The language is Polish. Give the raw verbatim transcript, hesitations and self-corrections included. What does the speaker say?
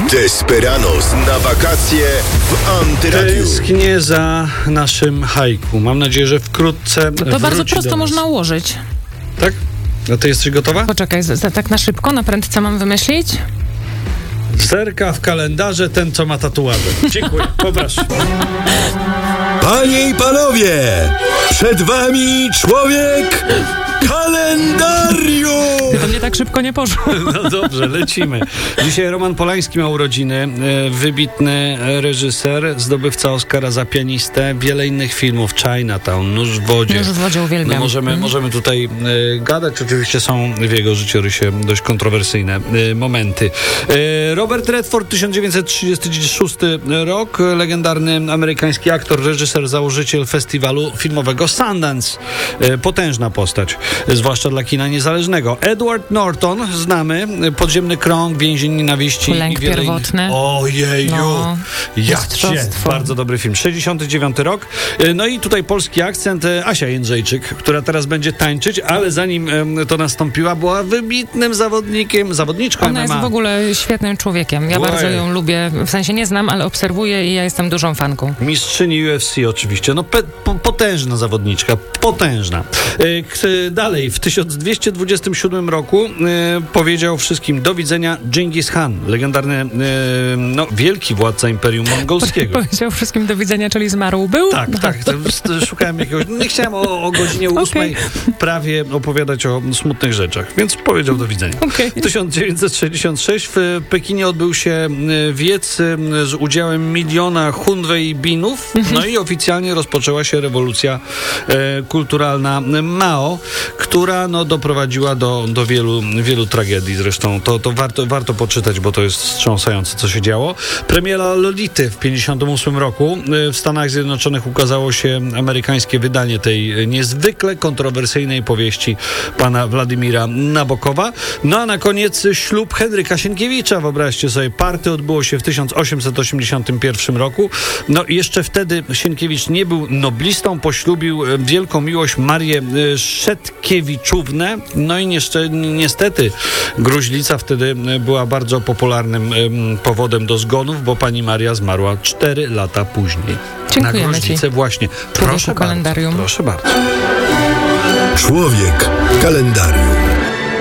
Desperados na wakacje w Antyradiu. Tęsknię za naszym haiku. Mam nadzieję, że wkrótce To, to bardzo prosto do nas. można ułożyć. Tak? A ty jesteś gotowa? Poczekaj, z, z, tak na szybko, na prędce mam wymyślić? Zerka w kalendarze ten, co ma tatuaże. Dziękuję, poproszę. Panie i panowie, przed wami człowiek kalendarium. To mnie tak szybko nie poszło. No dobrze, lecimy. Dzisiaj Roman Polański ma urodziny. Wybitny reżyser, zdobywca Oscara za pianistę, wiele innych filmów. Chinatown, Nóż w wodzie. Nóż w wodzie uwielbiam. No możemy, mm. możemy tutaj e, gadać. Oczywiście są w jego życiorysie dość kontrowersyjne e, momenty. E, Robert Redford, tysiąc dziewięćset trzydziesty szósty rok. Legendarny amerykański aktor, reżyser, założyciel festiwalu filmowego Sundance. E, potężna postać, zwłaszcza dla kina niezależnego. Edward Norton, znamy. Podziemny krąg, więzień nienawiści. Lęk i wiele pierwotny. Innych. Ojeju. No, Ja cię. Bardzo dobry film. sześćdziesiąty dziewiąty rok. No i tutaj polski akcent. Asia Jędrzejczyk, która teraz będzie tańczyć, ale zanim to nastąpiła, była wybitnym zawodnikiem, zawodniczką Ona M M A. jest w ogóle świetnym człowiekiem. Ja Ojej. bardzo ją lubię. W sensie nie znam, ale obserwuję i ja jestem dużą fanką. Mistrzyni U F C oczywiście. No pe, po, potężna zawodniczka. Potężna. E, k, dalej, w tysiąc dwieście dwudziestym siódmym roku e, powiedział wszystkim do widzenia Dżingis Khan. Legendarny, e, no, wielki władca Imperium Mongolskiego. Powiedział wszystkim do widzenia, czyli zmarł był? Tak, no. tak. To, to szukałem jakiegoś... Nie chciałem o, o godzinie ósmej Okay. prawie opowiadać o smutnych rzeczach, więc powiedział do widzenia. Okay. tysiąc dziewięćset sześćdziesiąty szósty w Pekinie odbył się wiec z udziałem miliona Hunwejbinów, no i oficjalnie rozpoczęła się rewolucja e, kulturalna Mao, która no, doprowadziła do, do wielu, wielu tragedii. Zresztą to, to warto, warto poczytać, bo to jest wstrząsające, co się działo. Premiera Lolity w pięćdziesiątym ósmym roku. W Stanach Zjednoczonych ukazało się amerykańskie wydanie tej niezwykle kontrowersyjnej powieści pana Władimira Nabokowa. No a na koniec ślub Henryka Sienkiewicza. Wyobraźcie sobie, party odbyło się w tysiąc osiemset osiemdziesiątym pierwszym roku. No i jeszcze wtedy Sienkiewicz nie był noblistą, poślubił wielką miłość Marię Szetkiewiczównę. No i nieszcze, niestety gruźlica wtedy była bardzo popularnym powodem do zgonów, bo pani Maria zmarła cztery lata później. Dziękujemy na gruźlicę ci. właśnie. Proszę kalendarium. bardzo, proszę bardzo. Człowiek kalendarium.